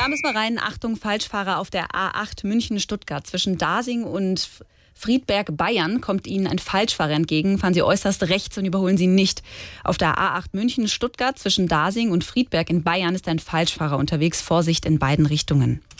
Da müssen wir rein. Achtung, Falschfahrer auf der A8 München-Stuttgart. Zwischen Dasing und Friedberg, Bayern, kommt Ihnen ein Falschfahrer entgegen. Fahren Sie äußerst rechts und überholen Sie nicht. Auf der A8 München-Stuttgart zwischen Dasing und Friedberg in Bayern ist ein Falschfahrer unterwegs. Vorsicht in beiden Richtungen.